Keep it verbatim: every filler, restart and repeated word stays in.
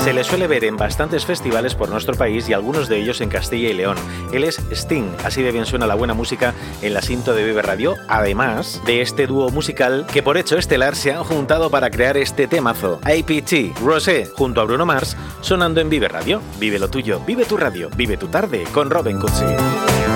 Se le suele ver en bastantes festivales por nuestro país y algunos de ellos en Castilla y León. Él es Sting, así de bien suena la buena música en la Sinto de Vive Radio, además de este dúo musical que por hecho estelar se han juntado para crear este temazo. A P T, Rosé, junto a Bruno Mars, sonando en Vive Radio. Vive lo tuyo, vive tu radio, vive tu tarde con Robin Cutsi.